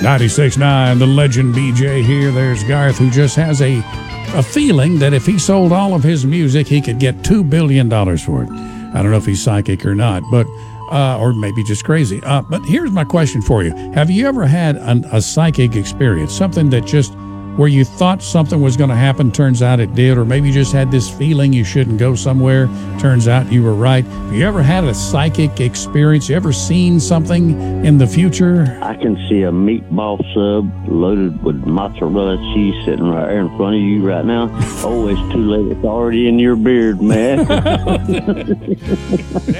96.9, the legend BJ here. There's Garth, who just has a feeling that if he sold all of his music, he could get $2 billion for it. I don't know if he's psychic or not, but or maybe just crazy. But here's my question for you. Have you ever had a psychic experience, something that just where you thought something was going to happen, turns out it did, or maybe you just had this feeling you shouldn't go somewhere, turns out you were right? Have you ever had a psychic experience? You ever seen something in the future? I can see a meatball sub loaded with mozzarella cheese sitting right there in front of you right now. Oh, it's too late. It's already in your beard, man.